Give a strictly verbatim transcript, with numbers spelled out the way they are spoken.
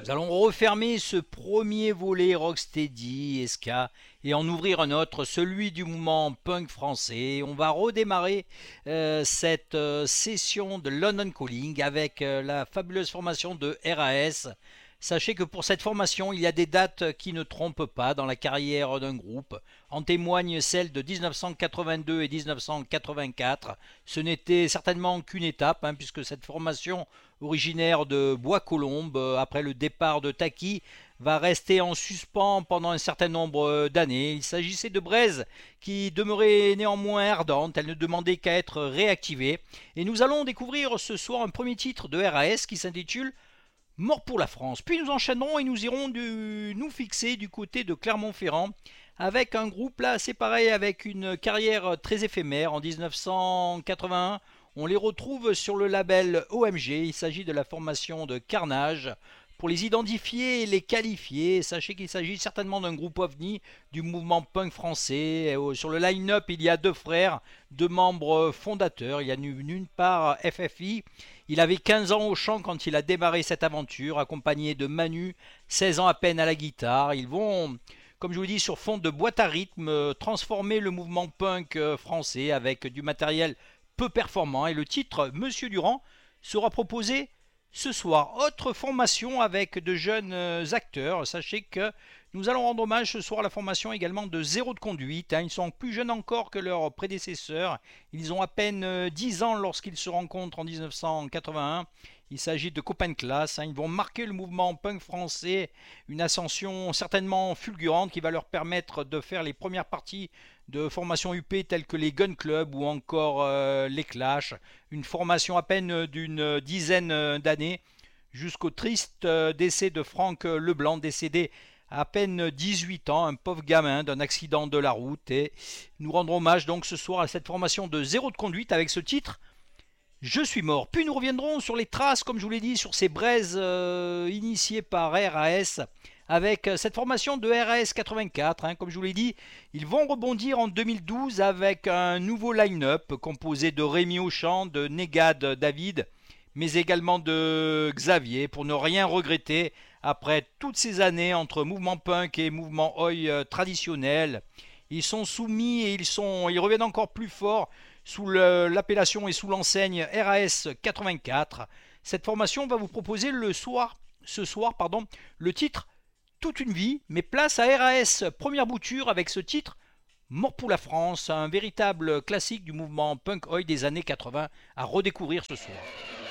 Nous allons refermer ce premier volet Rocksteady, Ska, et en ouvrir un autre, celui du mouvement punk français. On va redémarrer euh, cette euh, session de London Calling avec euh, la fabuleuse formation de R A S. Sachez que pour cette formation, il y a des dates qui ne trompent pas dans la carrière d'un groupe. En témoignent celles de mille neuf cent quatre-vingt-deux et mille neuf cent quatre-vingt-quatre. Ce n'était certainement qu'une étape, hein, puisque cette formation originaire de Bois-Colombes, après le départ de Taki, va rester en suspens pendant un certain nombre d'années. Il s'agissait de braises qui demeuraient néanmoins ardentes, elles ne demandaient qu'à être réactivées. Et nous allons découvrir ce soir un premier titre de R A S qui s'intitule Mort pour la France. Puis nous enchaînerons et nous irons du, nous fixer du côté de Clermont-Ferrand avec un groupe là assez pareil, avec une carrière très éphémère. En mille neuf cent quatre-vingt-un, on les retrouve sur le label O M G. Il s'agit de la formation de Carnage. Pour les identifier et les qualifier, sachez qu'il s'agit certainement d'un groupe ovni du mouvement punk français. Sur le line-up, il y a deux frères, deux membres fondateurs. Il y a d'une part F F I. Il avait quinze ans au chant quand il a démarré cette aventure, accompagné de Manu, seize ans à peine à la guitare. Ils vont, comme je vous dis, sur fond de boîte à rythme, transformer le mouvement punk français avec du matériel peu performant. Et le titre Monsieur Durand sera proposé ce soir. Autre formation avec de jeunes acteurs. Sachez que nous allons rendre hommage ce soir à la formation également de Zéro de Conduite. Ils sont plus jeunes encore que leurs prédécesseurs. Ils ont à peine dix ans lorsqu'ils se rencontrent en mille neuf cent quatre-vingt-un. Il s'agit de copains de classe. Ils vont marquer le mouvement punk français. Une ascension certainement fulgurante qui va leur permettre de faire les premières parties de formations U P telles que les Gun Club ou encore euh, les Clash. Une formation à peine d'une dizaine d'années jusqu'au triste décès de Franck Leblanc, décédé à peine dix-huit ans, un pauvre gamin d'un accident de la route. Et nous rendrons hommage donc ce soir à cette formation de Zéro de Conduite avec ce titre Je suis mort. Puis nous reviendrons sur les traces, comme je vous l'ai dit, sur ces braises euh, initiées par R A S avec cette formation de R A S quatre-vingt-quatre. Hein, comme je vous l'ai dit, ils vont rebondir en deux mille douze avec un nouveau line-up composé de Rémi Auchan, de Négade David, mais également de Xavier, pour ne rien regretter après toutes ces années entre mouvement punk et mouvement oi euh, traditionnel. Ils sont soumis et ils, sont, ils reviennent encore plus fort sous l'appellation et sous l'enseigne R A S quatre-vingt-quatre. Cette formation va vous proposer le soir, ce soir pardon, le titre Toute une vie, mais place à R A S première bouture avec ce titre Mort pour la France, un véritable classique du mouvement punk oi des années quatre-vingts à redécouvrir ce soir.